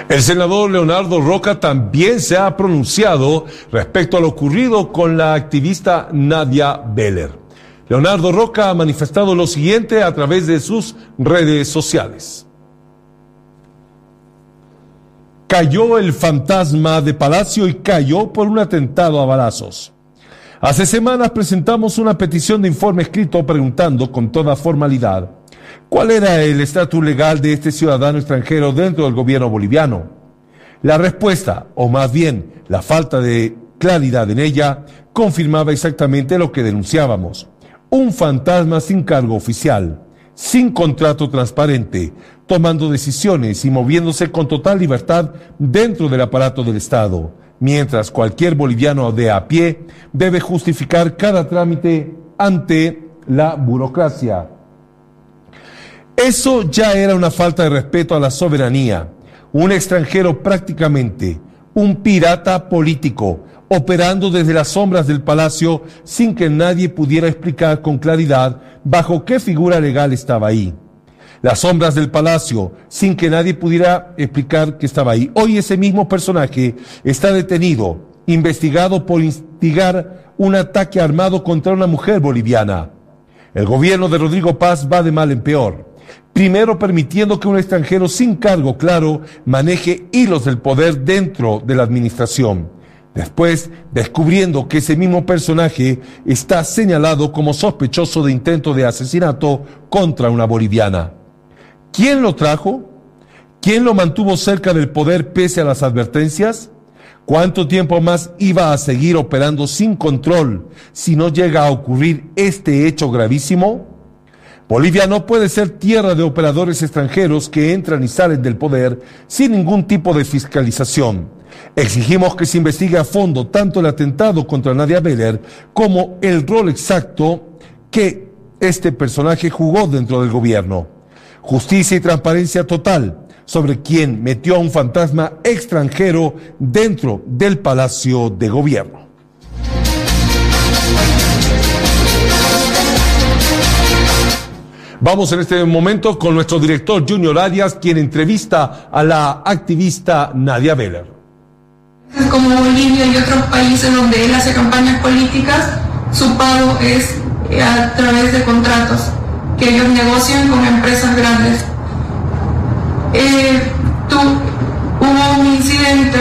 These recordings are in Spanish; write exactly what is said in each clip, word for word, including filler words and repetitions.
El senador Leonardo Roca también se ha pronunciado respecto a lo ocurrido con la activista Nadia Beller. Leonardo Roca ha manifestado lo siguiente a través de sus redes sociales. Cayó el fantasma de Palacio y cayó por un atentado a balazos. Hace semanas presentamos una petición de informe escrito preguntando con toda formalidad ¿cuál era el estatus legal de este ciudadano extranjero dentro del gobierno boliviano? La respuesta, o más bien la falta de claridad en ella, confirmaba exactamente lo que denunciábamos. Un fantasma sin cargo oficial, sin contrato transparente, tomando decisiones y moviéndose con total libertad dentro del aparato del Estado, mientras cualquier boliviano de a pie debe justificar cada trámite ante la burocracia. Eso ya era una falta de respeto a la soberanía. Un extranjero prácticamente, un pirata político, operando desde las sombras del palacio sin que nadie pudiera explicar con claridad bajo qué figura legal estaba ahí. Las sombras del palacio, sin que nadie pudiera explicar que estaba ahí. Hoy ese mismo personaje está detenido, investigado por instigar un ataque armado contra una mujer boliviana. El gobierno de Rodrigo Paz va de mal en peor. Primero permitiendo que un extranjero sin cargo claro maneje hilos del poder dentro de la administración. Después, descubriendo que ese mismo personaje está señalado como sospechoso de intento de asesinato contra una boliviana. ¿Quién lo trajo? ¿Quién lo mantuvo cerca del poder pese a las advertencias? ¿Cuánto tiempo más iba a seguir operando sin control si no llega a ocurrir este hecho gravísimo? Bolivia no puede ser tierra de operadores extranjeros que entran y salen del poder sin ningún tipo de fiscalización. Exigimos que se investigue a fondo tanto el atentado contra Nadia Beller como el rol exacto que este personaje jugó dentro del gobierno. Justicia y transparencia total sobre quien metió a un fantasma extranjero dentro del Palacio de Gobierno. Vamos en este momento con nuestro director Junior Arias, quien entrevista a la activista Nadia Beller. Como Bolivia y otros países donde él hace campañas políticas, su pago es a través de contratos que ellos negocian con empresas grandes. Eh, tú, hubo un incidente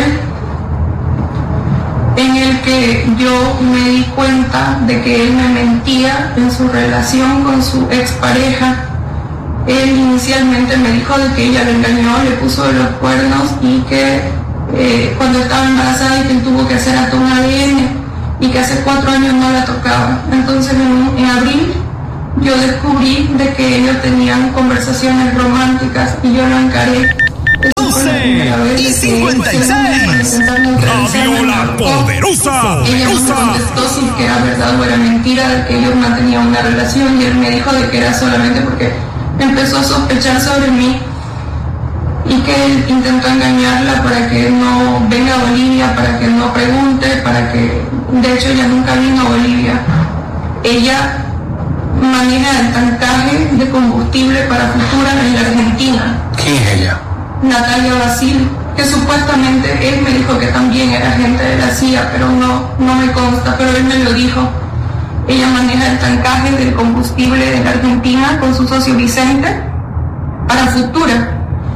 en el que yo me di cuenta de que él me mentía en su relación con su expareja. Él inicialmente me dijo de que ella lo engañó, le puso los cuernos y que eh, cuando estaba embarazada y que él tuvo que hacer hasta un A D N y que hace cuatro años no la tocaba. Entonces en, en abril yo descubrí de que ellos tenían conversaciones románticas y yo lo encaré. doce y cincuenta y seis. Radio La Poderosa. Ella no me contestó si que era verdad o era mentira de que ellos mantenían una relación y él me dijo de que era solamente porque empezó a sospechar sobre mí y que él intentó engañarla para que no venga a Bolivia, para que no pregunte, para que, de hecho ella nunca vino a Bolivia. Ella maneja el tancaje de combustible para Futura en la Argentina. ¿Quién es ella? Natalia Basil, que supuestamente él me dijo que también era agente de la C I A, pero no, no me consta, pero él me lo dijo. Ella maneja el tancaje del combustible de la Argentina con su socio Vicente para Futura.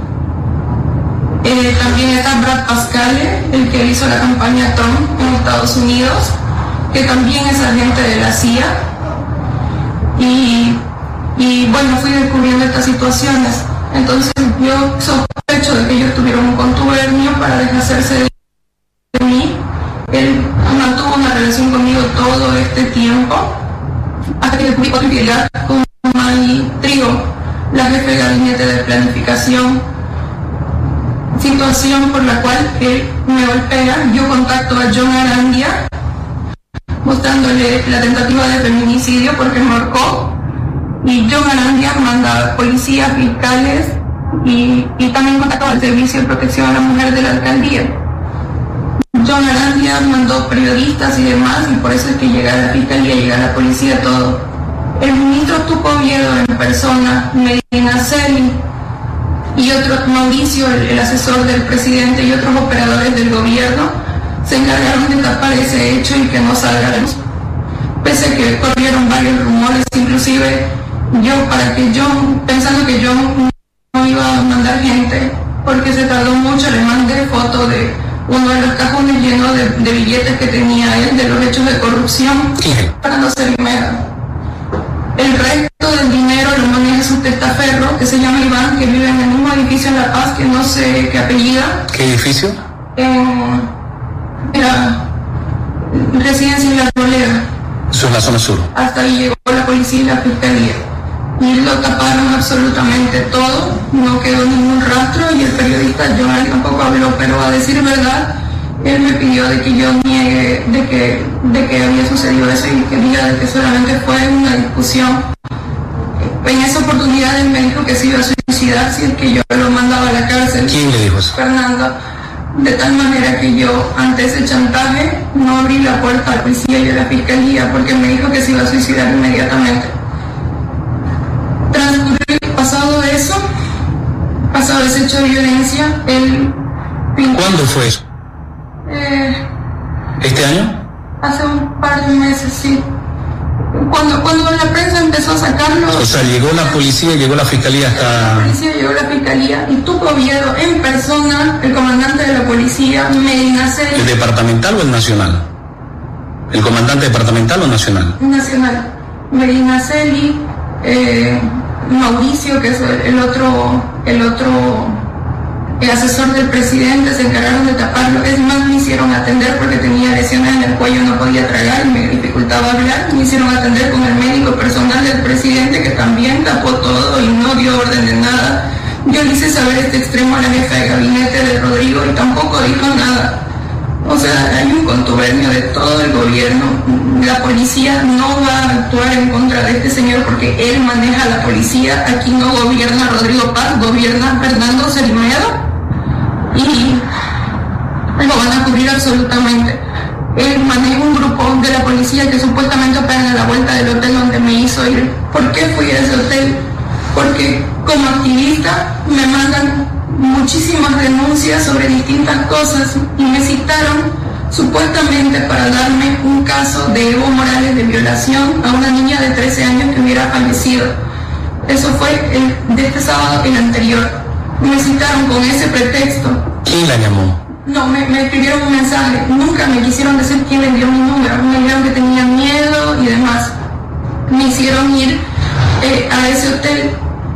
Eh, también está Brad Pascale, el que hizo la campaña Trump en Estados Unidos, que también es agente de la C I A. Y, y bueno, fui descubriendo estas situaciones. Entonces yo sospecho de que ellos tuvieron un contubernio para deshacerse de mí. Él mantuvo una relación conmigo todo este tiempo, hasta que descubrí otra infidelidad con May Trigo, la jefe de gabinete de planificación. Situación por la cual él me golpea. Yo contacto a John Arandia, mostrándole la tentativa de feminicidio porque me ahorcó. Y John Arandia manda policías, fiscales y, y también contactó al Servicio de Protección a la Mujer de la Alcaldía. John Arandia mandó periodistas y demás, y por eso es que llega a la fiscalía, llega a la policía, todo. El ministro Tuco Oviedo en persona, Medina Celi, y otro, Mauricio, el, el asesor del presidente, y otros operadores del gobierno se encargaron de tapar ese hecho y que no salga de luz. Pese a que corrieron varios rumores, inclusive yo, para que yo, pensando que yo no iba a mandar gente, porque se tardó mucho, le mandé foto de uno de los cajones llenos de, de billetes que tenía él, de los hechos de corrupción, para no ser primera. El resto del dinero lo maneja su testaferro, que se llama Iván, que vive en el mismo edificio en La Paz, que no sé qué apellida. ¿Qué edificio? En la residencia en La Arboleda. Eso es la zona sur. Hasta ahí llegó la policía y la fiscalía. Y lo taparon absolutamente todo, no quedó ningún rastro, y el periodista Jonah tampoco habló, pero a decir verdad, él me pidió de que yo niegue de que, de que había sucedido eso y que diga de que solamente fue una discusión. En esa oportunidad él me dijo que se iba a suicidar si es que yo lo mandaba a la cárcel. ¿Quién le dijo eso? Fernando. De tal manera que yo, ante ese chantaje, no abrí la puerta a la policía y a la fiscalía, porque me dijo que se iba a suicidar inmediatamente. Transcurrido, pasado eso, pasado ese hecho de violencia, él... ¿Cuándo fue eso? Eh, ¿Este año? Hace un par de meses, sí. Cuando, cuando la prensa empezó a sacarlo... O sea, llegó la policía, llegó la fiscalía hasta... La policía llegó la fiscalía y Tuco Oviedo en persona, el comandante de la policía, Medinaceli... ¿El departamental o el nacional? ¿El comandante departamental o nacional? Nacional. Medinaceli, eh, Mauricio, que es el, el otro... el otro... el asesor del presidente, se encargaron de taparlo. Es más, me hicieron atender porque tenía lesiones en el cuello, no podía tragar, me dificultaba hablar. Me hicieron atender con el médico personal del presidente, que también tapó todo y no dio orden de nada. Yo le hice saber este extremo a la jefa de gabinete de Rodrigo y tampoco dijo nada. O sea, hay un contubernio de todo el gobierno. La policía no va a actuar en contra de este señor porque él maneja la policía. Aquí no gobierna Rodrigo Paz, gobierna Fernando Cerimedo. Y lo van a cubrir absolutamente. Él maneja un grupo de la policía que supuestamente operan a la vuelta del hotel donde me hizo ir. ¿Por qué fui a ese hotel? Porque como activista me mandan muchísimas denuncias sobre distintas cosas y me citaron supuestamente para darme un caso de Evo Morales de violación a una niña de trece años que hubiera fallecido. Eso fue el, de este sábado, el anterior. Me citaron con ese pretexto. ¿Quién la llamó? No, me, me escribieron un mensaje. Nunca me quisieron decir quién le dio mi número. Me dijeron que tenían miedo y demás. Me hicieron ir eh, a ese hotel.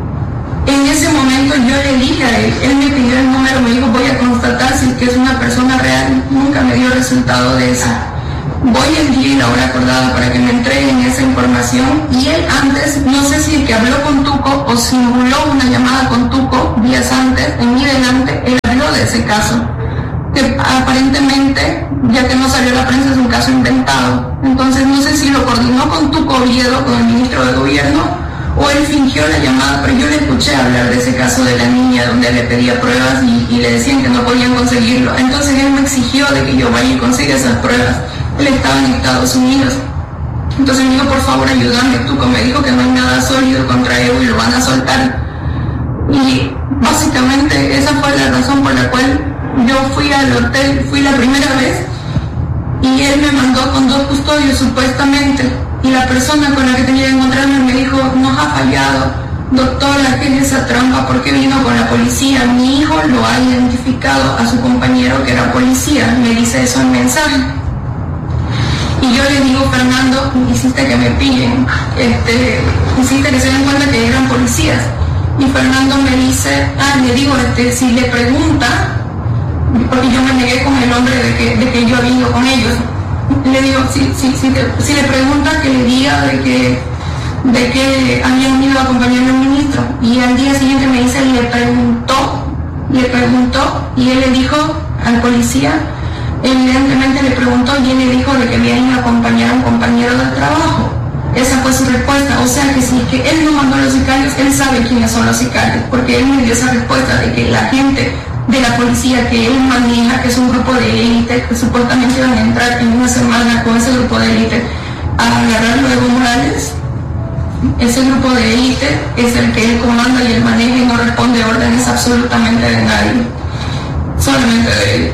En ese momento yo le dije a él, él me pidió el número, me dijo voy a constatar si es que es una persona real. Nunca me dio resultado de eso. Voy el día y la hora acordada para que me entreguen esa información, y él antes, no sé si es que habló con Tuco o simuló una llamada con Tuco días antes, en mi delante, él habló de ese caso, que aparentemente, ya que no salió a la prensa, es un caso inventado. Entonces no sé si lo coordinó con Tuco Oviedo, con el ministro de gobierno, o él fingió la llamada, pero yo le escuché hablar de ese caso de la niña donde le pedía pruebas y, y le decían que no podían conseguirlo. Entonces él me exigió de que yo vaya y consiga esas pruebas. Él estaba en Estados Unidos. Entonces me dijo, por favor, ayúdame. Tuco me dijo que no hay nada sólido contra Evo y lo van a soltar. Y básicamente esa fue la razón por la cual yo fui al hotel, fui la primera vez, y él me mandó con dos custodios supuestamente. Y la persona con la que tenía que encontrarme me dijo, nos ha fallado, doctora, ¿qué es esa trampa? ¿Por qué vino con la policía? Mi hijo lo ha identificado a su compañero que era policía, me dice eso en mensaje. Y yo le digo, Fernando, hiciste que me pillen, este, hiciste que se den cuenta que eran policías. Y Fernando me dice, ah, le digo, este, si le pregunta, porque yo me negué con el hombre de que, de que yo había ido con ellos. Le digo, si, si, si, te, si le pregunta, que le diga de que, de que habían ido a acompañar al ministro. Y al día siguiente me dice, le preguntó, le preguntó, y él le dijo al policía, evidentemente le preguntó, y él le dijo de que había ido a acompañar a un compañero de trabajo. Esa fue su respuesta. O sea que si que él no mandó a los sicarios, él sabe quiénes son los sicarios, porque él me dio esa respuesta de que la gente de la policía que él maneja, que es un grupo de élite, que supuestamente van a entrar en una semana con ese grupo de élite a agarrar a Evo Morales, Ese grupo de élite es el que él comanda y él maneja y no responde órdenes absolutamente de nadie, solamente de él.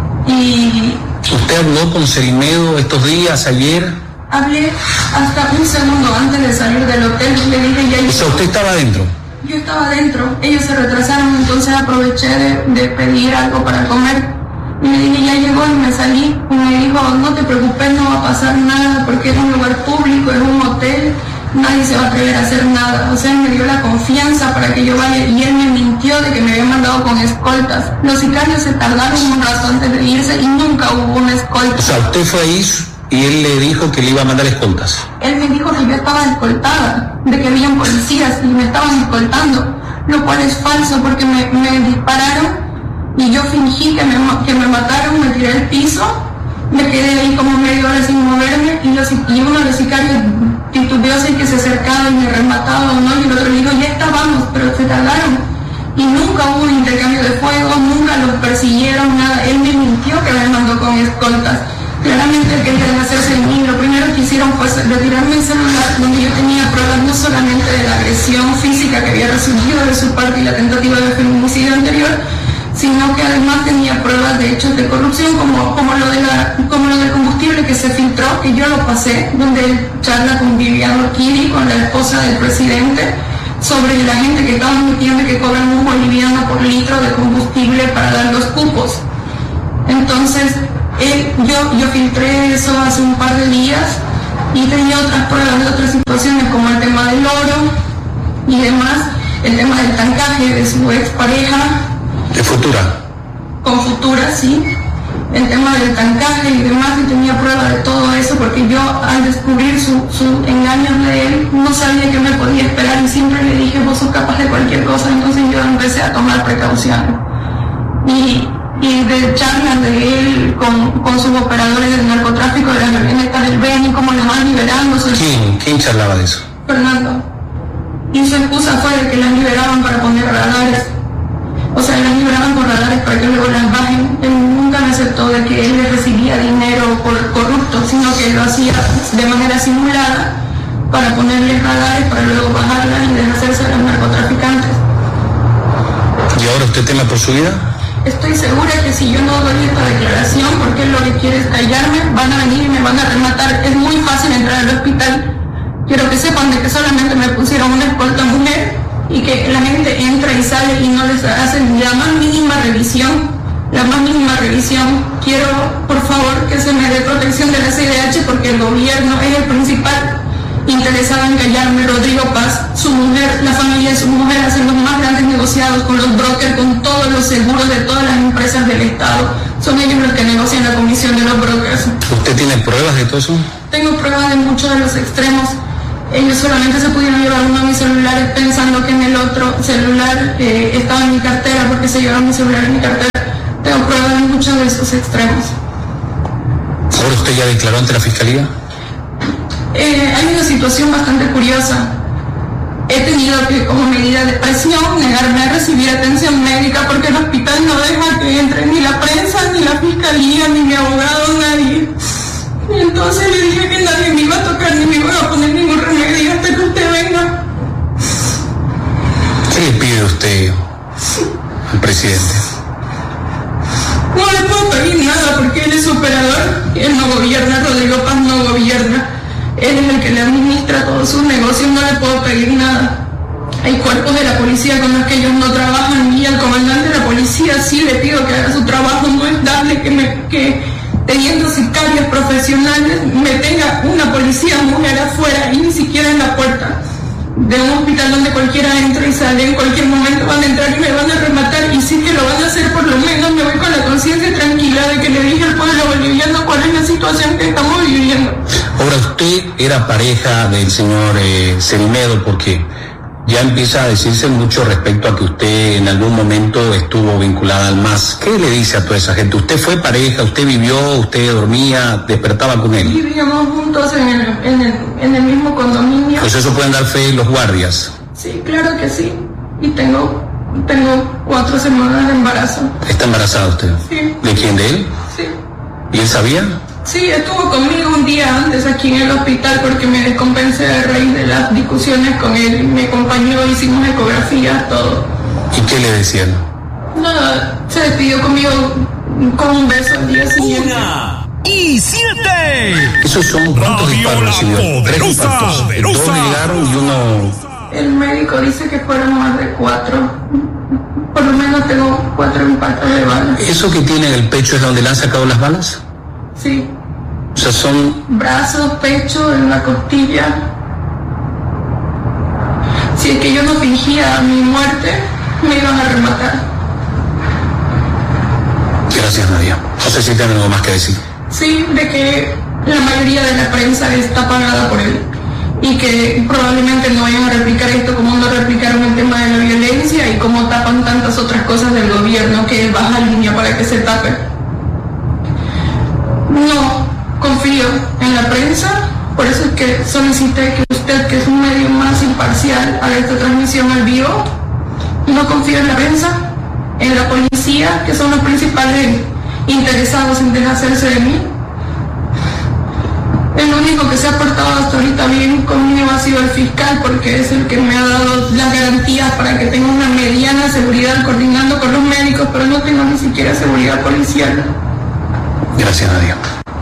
Y ¿usted habló con Cerimedo estos días, ayer? Hablé hasta un segundo antes de salir del hotel y le dije ya... O sea, ¿usted estaba adentro? Yo estaba adentro, ellos se retrasaron, entonces aproveché de, de pedir algo para comer. Y le dije, ya llegó y me salí. Y me dijo, no te preocupes, no va a pasar nada porque es un lugar público, es un hotel, nadie se va a atrever a hacer nada. O sea, él me dio la confianza para que yo vaya y él me mintió de que me había mandado con escoltas. Los sicarios se tardaron un rato antes de irse y nunca hubo una escolta. O sea, usted fue ahí y él le dijo que le iba a mandar escoltas. Él me dijo que yo estaba escoltada, de que habían policías y me estaban escoltando, lo cual es falso porque me, me dispararon y yo fingí que me, que me mataron, me tiré al piso, me quedé ahí como media hora sin moverme y, los, y uno de los sicarios titubeó y que se acercaba y me remataba o no, y el otro le dijo, ya estábamos, pero se tardaron. Y nunca hubo un intercambio de fuego, nunca los persiguieron, nada. Él me mintió que me mandó con escoltas. Claramente querían hacerse de mí. Lo primero que hicieron fue retirarme el celular donde yo tenía pruebas no solamente de la agresión física que había recibido de su parte y la tentativa de feminicidio anterior, sino que además tenía pruebas de hechos de corrupción como, como, lo de la, como lo del combustible que se filtró, que yo lo pasé, donde él charla con Viviano Kiri, con la esposa del presidente, sobre la gente que estaba metiendo que cobran un boliviano por litro de combustible para dar los cupos. Entonces, él, yo, yo filtré eso hace un par de días y tenía otras pruebas de otras situaciones como el tema del oro y demás, el tema del tancaje de su expareja. ¿De Futura? Con Futura, sí. El tema del tancaje y demás, y tenía pruebas de todo eso porque yo al descubrir su, su engaño de él no sabía qué me podía esperar y siempre le dije, vos sos capaz de cualquier cosa, entonces yo empecé a tomar precauciones. Y y de charlas de él con, con sus operadores del narcotráfico de las avionetas del Beni, cómo las van liberando. ¿Quién? ¿Quién charlaba de eso? Fernando. Y su excusa fue de que las liberaban para poner radares. O sea, las liberaban con radares para que luego las bajen. Él nunca me aceptó de que él les recibía dinero por corrupto, sino que lo hacía de manera simulada para ponerles radares para luego bajarlas y deshacerse de los narcotraficantes. ¿Y ahora usted teme por su vida? Estoy segura que si yo no doy esta declaración, porque él lo que quiere es callarme, van a venir y me van a rematar. Es muy fácil entrar al hospital. Quiero que sepan de que solamente me pusieron una escolta mujer y que la gente entra y sale y no les hacen la más mínima revisión. La más mínima revisión. Quiero, por favor, que se me dé protección de la C I D H porque el gobierno es el principal interesado en callarme. Rodrigo Paz, su mujer, la familia de su mujer hacen los más grandes negociados con los brokers, con todos los seguros de todas las empresas del Estado. Son ellos los que negocian la comisión de los brokers. ¿Usted tiene pruebas de todo eso? Tengo pruebas de muchos de los extremos. Ellos solamente se pudieron llevar uno de mis celulares pensando que en el otro celular eh, estaba en mi cartera porque se llevaron mi celular en mi cartera. Tengo pruebas de muchos de esos extremos. ¿Ahora usted ya declaró ante la fiscalía? Eh, hay una situación bastante curiosa. He tenido que, como medida de presión, negarme a recibir atención médica porque el hospital no deja que entre ni la prensa, ni la fiscalía, ni mi abogado, nadie. Y entonces le dije que nadie me iba a tocar ni me iba a poner ningún remedio hasta que usted venga. ¿Qué le pide usted al presidente? No le puedo pedir nada porque él es operador. Él no gobierna, Rodrigo Paz no gobierna. Él es el que le administra todos sus negocios, no le puedo pedir nada. Hay cuerpos de la policía con los que ellos no trabajan y al comandante de la policía sí le pido que haga su trabajo. No es darle que, me, que teniendo sicarios profesionales me tenga una policía mujer afuera y ni siquiera en la puerta de un hospital donde cualquiera entra y sale. En cualquier momento van a entrar y me van a rematar y sí que lo van a hacer, por lo menos me voy con la conciencia tranquila de que le dije al pueblo boliviano cuál es la situación que estamos viviendo. Ahora, usted era pareja del señor eh, Cerimedo porque ya empieza a decirse mucho respecto a que usted en algún momento estuvo vinculada al M A S. ¿Qué le dice a toda esa gente? ¿Usted fue pareja? ¿Usted vivió? ¿Usted dormía? ¿Despertaba con él? Vivíamos juntos en el, en el, en el mismo condominio. Pues eso pueden dar fe los guardias. Sí, claro que sí. Y tengo, tengo cuatro semanas de embarazo. ¿Está embarazada usted? Sí. ¿De quién? ¿De él? Sí. ¿Y él sabía? Sí, estuvo conmigo un día antes aquí en el hospital porque me descompensé a raíz de las discusiones con él. Me acompañó, hicimos ecografías, todo. ¿Y qué le decían? Nada, se despidió conmigo con un beso al día siguiente. Una y siete. Esos son cuántos disparos recibió. Tres impactos. Dos llegaron y uno. El médico dice que fueron más de cuatro. Por lo menos tengo cuatro impactos de balas. ¿Eso que tiene en el pecho es donde le han sacado las balas? Sí. O sea, son... Brazos, pecho, en la costilla. Si es que yo no fingía mi muerte, me iban a rematar. Gracias, Nadia. No sé si tienen algo más que decir. Sí, de que la mayoría de la prensa está pagada por él. Y que probablemente no vayan a replicar esto como no replicaron el tema de la violencia y como tapan tantas otras cosas del gobierno que él baja línea para que se tape. No confío en la prensa, por eso es que solicité que usted, que es un medio más imparcial, haga esta transmisión al vivo. No confío en la prensa, en la policía, que son los principales interesados en deshacerse de mí. El único que se ha portado hasta ahorita bien conmigo ha sido el fiscal, porque es el que me ha dado las garantías para que tenga una mediana seguridad coordinando con los médicos, pero no tengo ni siquiera seguridad policial. Gracias, Nadia.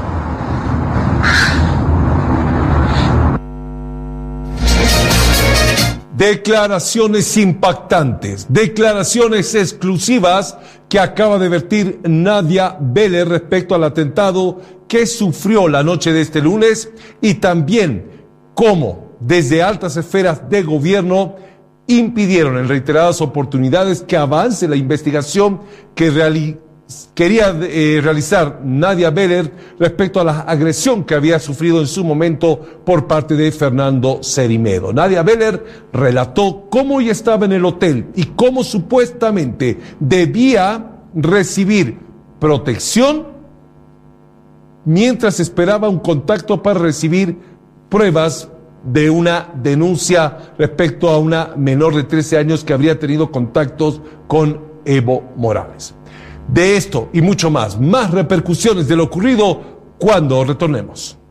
Declaraciones impactantes, declaraciones exclusivas que acaba de vertir Nadia Vélez respecto al atentado que sufrió la noche de este lunes y también cómo desde altas esferas de gobierno impidieron en reiteradas oportunidades que avance la investigación que reali- quería eh, realizar Nadia Vélez respecto a la agresión que había sufrido en su momento por parte de Fernando Cerimedo. Nadia Vélez relató cómo ella estaba en el hotel y cómo supuestamente debía recibir protección mientras esperaba un contacto para recibir pruebas de una denuncia respecto a una menor de trece años que habría tenido contactos con Evo Morales. De esto y mucho más, más repercusiones de lo ocurrido cuando retornemos.